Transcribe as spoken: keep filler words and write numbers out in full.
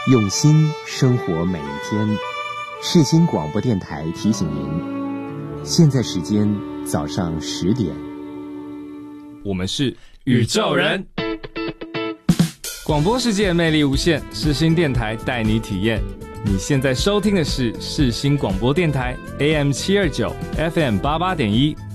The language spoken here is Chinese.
用心生活每一天。世新广播电台提醒您，现在时间早上十点。 我们是宇宙人，广播世界魅力无限，世新电台带你体验。你现在收听的是世新广播电台 A M 七二九 F M 八八点一